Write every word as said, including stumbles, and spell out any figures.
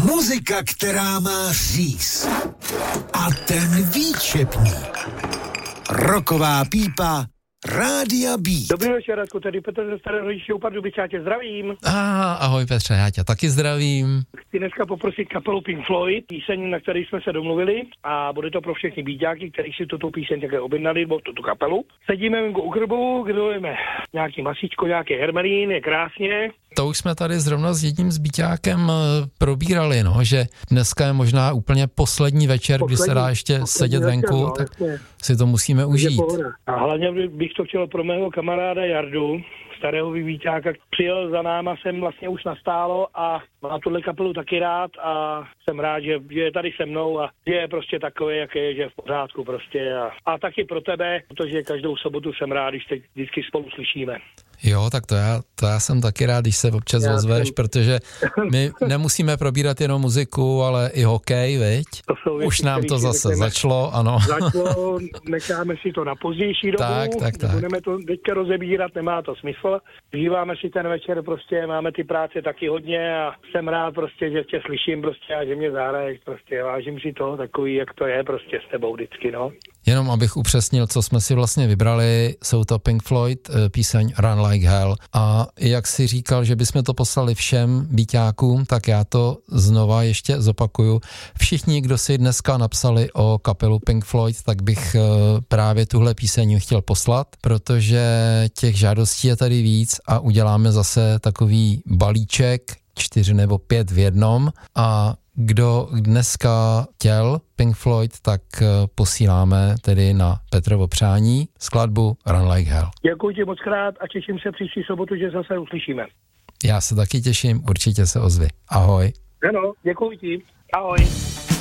Muzika, která má říz. A ten výčepník. Roková pípa Rádia B. Dobrý večer, Radku, tady Petr ze Starého Rodičího Pardubic, já tě zdravím. Ah, ahoj Petře, já tě taky zdravím. Chci dneska poprosit kapelu Pink Floyd, píseň, na který jsme se domluvili, a bude to pro všechny bíťáky, kteří si tuto píseň také objednali, nebo tuto kapelu. Sedíme u grbu, grillujeme nějaký masíčko, nějaký hermelín, je krásně. To už jsme tady zrovna s jedním zbíťákem probírali, no, že dneska je možná úplně poslední večer, poslední, kdy se dá ještě sedět večer, venku, no, tak jasně. Si to musíme užít. A hlavně bych to chtěl pro mého kamaráda Jardu, starého vyvíťáka, přijel za náma, jsem vlastně už nastálo a má tuhle kapelu taky rád a jsem rád, že, že je tady se mnou a že je prostě takový, jak je, že je v pořádku prostě a, a taky pro tebe, protože každou sobotu jsem rád, když teď vždycky spolu slyšíme. Jo, tak to já, to já jsem taky rád, když se občas já ozveš, jsem... protože my nemusíme probírat jenom muziku, ale i hokej, viď? Věci, už nám to zase řekneme, začalo, ano. Začalo, necháme si to na pozdější dobu, tak, tak, tak. Budeme to teďka rozebírat, nemá to smysl. Užíváme si ten večer, prostě máme ty práce taky hodně a jsem rád prostě, že tě slyším prostě a že mě zahraješ, prostě vážím si to takový, jak to je prostě s tebou vždycky, no. Jenom abych upřesnil, co jsme si vlastně vybrali, jsou to Pink Floyd, píseň Run Like Hell. A jak si říkal, že bychom to poslali všem bíťákům, tak já to znova ještě zopakuju. Všichni, kdo si dneska napsali o kapelu Pink Floyd, tak bych právě tuhle píseň chtěl poslat, protože těch žádostí je tady víc a uděláme zase takový balíček, čtyři nebo pět v jednom a kdo dneska chtěl Pink Floyd, tak posíláme tedy na Petrovo přání skladbu Run Like Hell. Děkuji ti moc krát a těším se příští sobotu, že zase uslyšíme. Já se taky těším, určitě se ozvi. Ahoj. Ano, děkuji ti. Ahoj.